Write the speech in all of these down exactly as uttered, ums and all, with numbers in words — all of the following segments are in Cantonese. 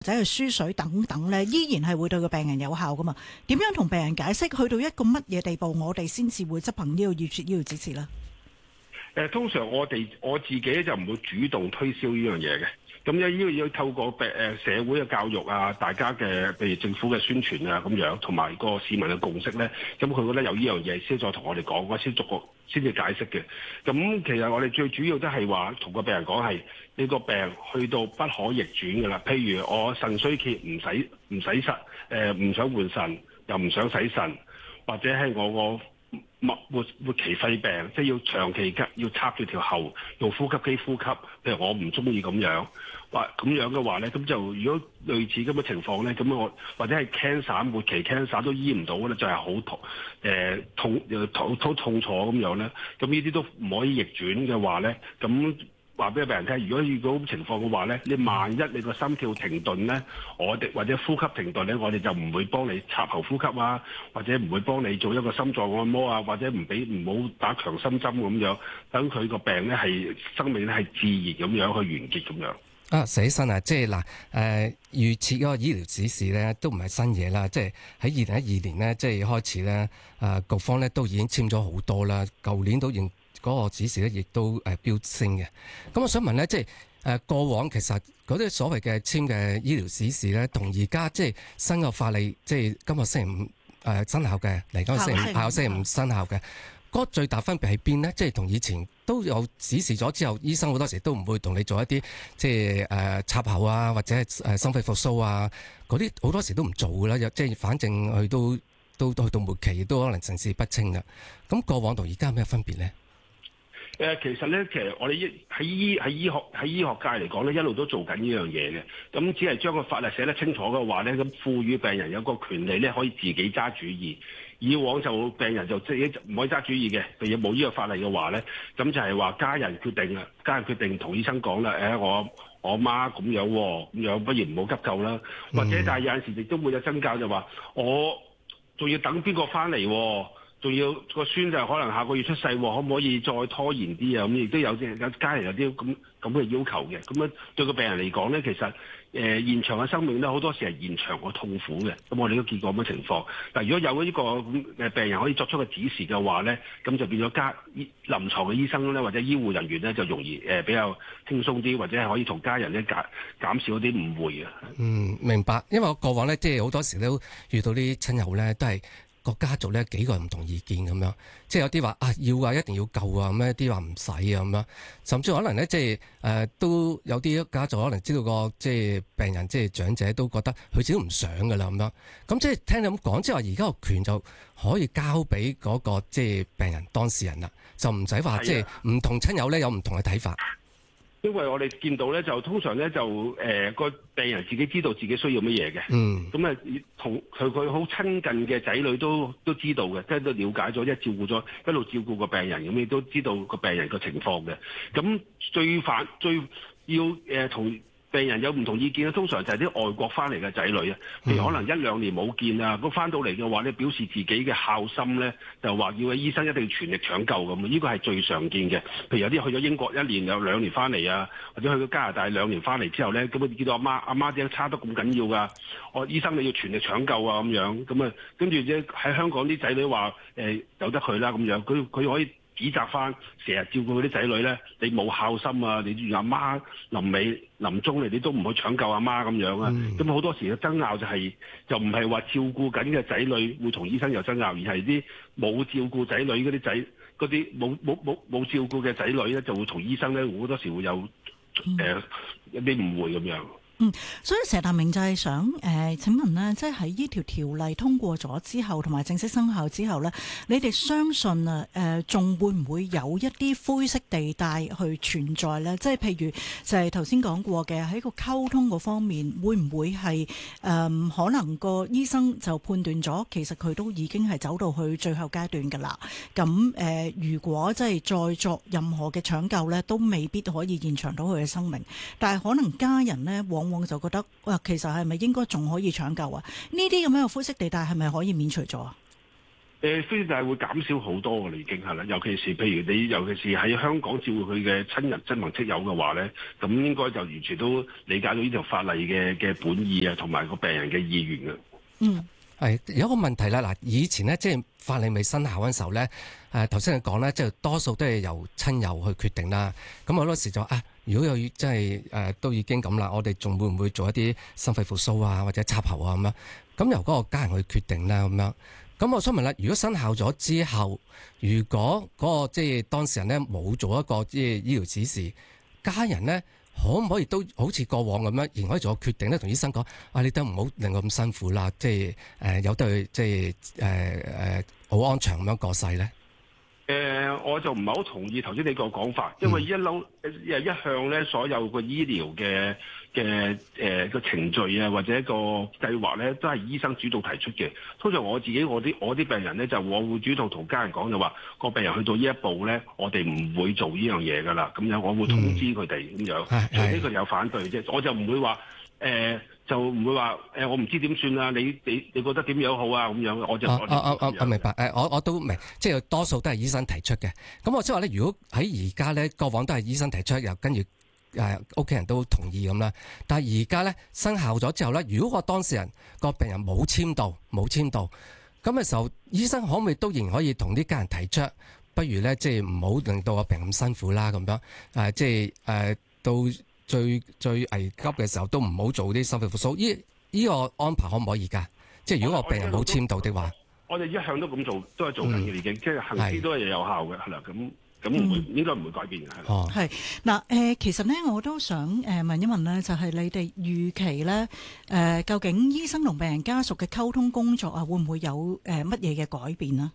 或者係輸水等等咧，依然係會對個病人有效噶嘛？點樣同病人解釋去到一個乜嘢地步，我哋先至會執行呢個預設醫療指示咧？ 誒，通常我哋我自己就唔會主動推銷呢樣嘢嘅。咁咧要要透過誒社會嘅教育啊，大家嘅譬如政府嘅宣傳啊咁樣，同埋個市民嘅共識咧，咁佢覺得有呢樣嘢先再同我哋講，我先逐個先至解釋嘅。咁其實我哋最主要都係話同個病人講係呢個病去到不可逆轉㗎啦。譬如我腎衰竭唔使唔使腎誒唔想換腎，又唔想洗腎，或者係我個末末末期肺病，即係要長期要插住條喉用呼吸機呼吸。譬如我唔中意咁樣，或咁樣嘅話咧，咁就如果類似咁嘅情況咧，咁我或者係 cancer 末期 cancer 都醫唔到咧，就係好痛誒痛又痛痛痛楚咁樣咧。咁呢啲都唔可以逆轉嘅話咧，咁話俾個病人聽，如果遇到咁情況嘅話咧，你萬一你個心跳停頓咧，我哋或者呼吸停頓咧，我哋就唔會幫你插喉呼吸啊，或者唔會幫你做一個心臟按摩啊，或者唔俾唔好打強心針咁樣，等佢個病咧係生命咧係自然咁樣去完結咁樣。 啊，佘醫生啊，即係嗱，誒預設嗰個醫療指示咧，都唔係新嘢啦。即係喺二零一二年咧，即係開始咧，誒局方咧都已經簽咗好多啦。舊年都已經嗰個指示咧，亦都誒飆升嘅。咁我想問咧，即係誒過往其實嗰啲所謂嘅簽嘅醫療指示咧，同而家即係新嘅法例，即係今日星期五誒生效嘅，嚟緊星期五下個星期五生效嘅。嗰個最大分別喺邊呢？即係同以前都有指示咗之後，醫生好多時都唔會同你做一啲即係誒插喉啊，或者係誒心肺復甦啊，嗰啲好多時都唔做㗎啦。即係反正佢都都去到末期，都可能神志不清啦。咁過往同而家有咩分別呢？ 誒，其實咧，其實我哋醫喺醫喺醫學喺醫學界嚟講咧，一路都做緊呢樣嘢嘅。咁只係將個法例寫得清楚嘅話咧，咁賦予病人有個權利咧，可以自己揸主意。以往就病人就自己唔可以揸主意嘅，譬如冇呢個法例嘅話咧，咁就係話家人決定啦，家人決定同醫生講啦，誒我我媽咁樣喎，咁樣不如唔好急救啦。或者但係有陣時亦都會有爭拗，就話我仲要等邊個翻嚟喎？仲要個孫就可能下個月出世，可唔可以再拖延啲啊？咁亦都有啲有家人有啲咁咁嘅要求嘅。咁樣對個病人嚟講咧，其實誒、呃、延長嘅生命咧，好多時係延長個痛苦嘅。咁我哋都見過咁嘅情況。但如果有呢個咁嘅病人可以作出個指示嘅話咧，咁就變咗家臨床嘅醫生咧，或者醫護人員咧，就容易誒、呃、比較輕鬆啲，或者係可以同家人咧減減少啲誤會啊。 嗯，明白。因為我過往咧，即係好多時都遇到啲親友咧，都係。個家族咧幾個唔同意見咁樣，即係有啲話啊要啊一定要救啊，咁一啲話唔使啊咁樣，甚至可能咧即係誒、呃、都有啲家族可能知道個即係病人即係長者都覺得佢自己唔想噶啦咁樣，咁即係聽你咁講，即係話而家個權就可以交俾嗰個即係病人當事人啦，就唔使話即係唔同親友咧有唔同嘅睇法。 因為我哋見到咧，就通常咧就誒個、呃、病人自己知道自己需要乜嘢嘅， 嗯， 咁啊同佢佢好親近嘅仔女都都知道嘅，即係都了解咗，即係照顧咗一路照顧個病人，咁亦都知道個病人個情況嘅。咁最反最要誒同。呃病人有唔同意見咧，通常就係啲外國翻嚟嘅仔女啊，譬如可能一兩年冇見啊，咁翻到嚟嘅話咧，表示自己嘅孝心咧，就話要個醫生一定要全力搶救咁啊，呢個係最常見嘅。譬如有啲去咗英國一年有兩年翻嚟啊，或者去咗加拿大兩年翻嚟之後咧，咁啊見到阿媽阿媽點解差得咁緊要㗎？我醫生你要全力搶救啊咁樣，咁啊跟住咧喺香港啲仔女話誒由得佢啦咁樣，佢佢可以指責翻成日照顧佢啲仔女咧，你冇孝心啊！你阿媽臨尾臨終嚟，你都唔去搶救阿媽咁樣啊！咁好、嗯、多時嘅爭拗就係、是、就唔係話照顧緊嘅仔女會同醫生有爭拗，而係啲冇照顧仔女嗰啲仔嗰啲冇冇冇冇照顧嘅仔女咧，就會同醫生咧好多時會有誒、呃、一啲誤會咁樣。 嗯，所以佘達明就係想誒、呃、請問咧，即係喺呢條條例通過咗之後，同埋正式生效之後咧，你哋相信啊誒仲會唔會有一啲灰色地帶去存在咧？即係譬如就係頭先講過嘅，喺個溝通嗰方面，會唔會係誒、呃、可能個醫生就判斷咗，其實佢都已經係走到去最後階段㗎啦。咁誒、呃，如果即係再作任何嘅搶救咧，都未必可以延長到佢嘅生命。但係可能家人咧往往就覺得哇，其實係咪應該仲可以搶救啊？呢啲咁樣嘅灰色地帶係咪可以免除咗啊？ 誒非但係會減少好多㗎啦，已經係啦。尤其是譬如你，尤其是喺香港照顧佢嘅親人、親朋戚友嘅話咧，咁應該就完全都理解到呢條法例嘅嘅本意啊，同埋個病人嘅意願嘅。 嗯， 係有一個問題啦。嗱，以前咧即係法例未生效嗰陣時候咧，誒頭先你講咧，即係多數都係由親友去決定啦。咁好多時就啊，如果有即係誒都已經咁啦，我哋仲會唔會做一啲心肺復甦啊，或者插喉啊咁樣？咁由嗰個家人去決定啦，咁樣。咁我想問啦，如果生效咗之後，如果嗰個即係當事人咧冇做一個即係醫療指示，家人咧可唔可以都好似過往咁樣，仍可以做個決定咧，同醫生講啊，你都唔好令我咁辛苦啦，即係誒有得即係誒誒好安詳咁樣過世咧？ 誒、呃，我就唔係好同意頭先你個講法，因為一嬲誒一向咧，所有個醫療嘅嘅誒個程序啊，或者個計劃咧，都係醫生主動提出嘅。通常我自己我啲我啲病人咧，就我會主動同家人講，就話個病人去到呢一步咧，我哋唔會做呢樣嘢噶啦。咁樣我會通知佢哋咁樣，除非佢哋有反對啫，我就唔會話誒。呃就唔會話誒、呃，我唔知點算啊！你你你覺得點樣好啊？咁樣我就我我我我明白誒，我我都明，即係多數都係醫生提出嘅。咁我即係話咧，如果喺而家咧，過往都係醫生提出，又跟住誒屋企人都同意咁啦。但係而家咧生效咗之後咧，如果個當事人個病人冇簽到冇簽到，咁嘅時候，醫生可唔可以都仍然可以同啲家人提出，不如咧即係唔好令到個病人咁辛苦啦咁樣誒，即係誒、呃、到。最最危急嘅時候都唔好做啲心肺復甦，呢呢個安排可唔可以㗎？即係如果個病人冇簽到的話， 我哋一向都咁做，都係做緊嘅已經，即係行之都係有效嘅，係啦。咁咁唔會、嗯、應該唔會改變嘅，係。 哦，係嗱誒，其實咧我都想誒問一問咧，就係、是、你哋預期咧誒、呃，究竟醫生同病人家屬嘅溝通工作啊，會唔會有誒乜嘢嘅改變啊？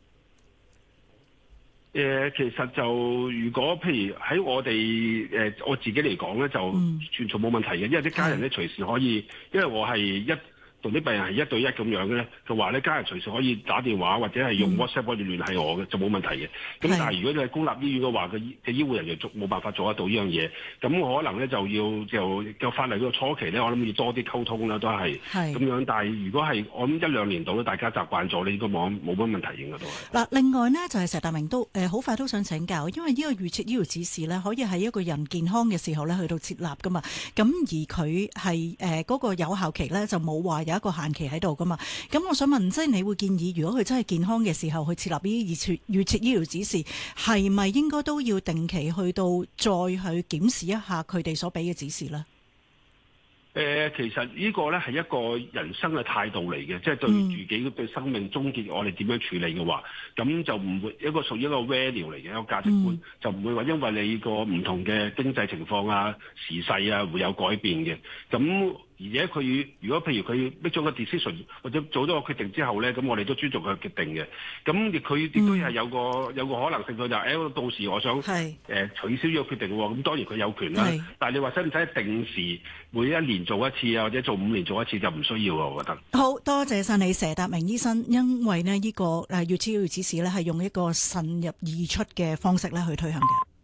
誒，其實就如果譬如喺我哋誒我自己嚟講咧，就完全冇問題嘅，因為啲家人咧隨時可以，因為我係一同啲病人係一對一咁樣嘅咧，就話咧家人隨時可以打電話或者係用 WhatsApp 可以聯繫我嘅，就冇問題嘅。咁但係如果你係公立醫院嘅話，個醫嘅醫護人員做冇辦法做得到呢樣嘢，咁可能咧就要就個法例嗰個初期咧，我諗要多啲溝通啦，都係咁樣。但係如果係我諗一兩年度咧，大家習慣咗，你應該冇冇乜問題應該都係。嗱， 另外呢，就係石達明都誒好快都想請教，因為呢個預設醫療指示咧，可以喺一個人健康嘅時候咧去到設立噶嘛，咁而佢係誒嗰個有效期咧就冇話有一個限期喺度噶嘛，咁我想問，即係你會建議，如果佢真係健康嘅時候去設立呢啲預設預設醫療指示，係咪應該都要定期去到再去檢視一下佢哋所俾嘅指示呢？ 誒、呃，其實呢個咧係一個人生嘅態度嚟嘅，即係對自己對生命終結，我哋點樣處理嘅話，咁、嗯、就唔會一個屬於一個 value 嚟嘅一個價值觀，嗯、就唔會話因為你個唔同嘅經濟情況啊、時勢啊會有改變嘅，咁。而且佢如果譬如佢 make 咗個 decision 或者做咗個決定之後咧，咁我哋都尊重佢嘅決定嘅。咁亦佢亦都係有個、嗯、有個可能性，佢就誒、欸、到時我想誒、呃、取消呢個決定喎。咁當然佢有權啦。但係你話使唔使定時每一年做一次啊，或者做五年做一次就唔需要啊？我覺得。好多謝晒你，佘達明醫生，因為呢、這、呢個誒預設醫療指示咧係用一個慎入易出嘅方式咧去推行嘅。